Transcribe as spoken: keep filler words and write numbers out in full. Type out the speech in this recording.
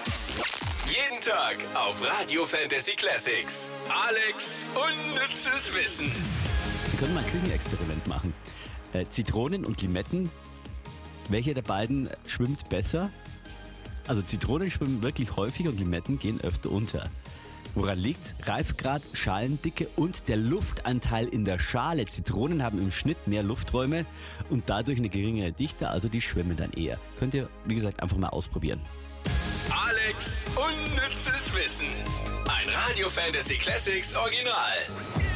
Jeden Tag auf Radio Fantasy Classics. Alex unnützes Wissen. Wir können mal ein Küchenexperiment machen. Äh, Zitronen und Limetten. Welche der beiden schwimmt besser? Also Zitronen schwimmen wirklich häufig und Limetten gehen öfter unter. Woran liegt's? Reifgrad, Schalendicke und der Luftanteil in der Schale. Zitronen haben im Schnitt mehr Lufträume und dadurch eine geringere Dichte, also die schwimmen dann eher. Könnt ihr, wie gesagt, einfach mal ausprobieren. Alex unnützes Wissen. Ein Radio Fantasy Classics Original.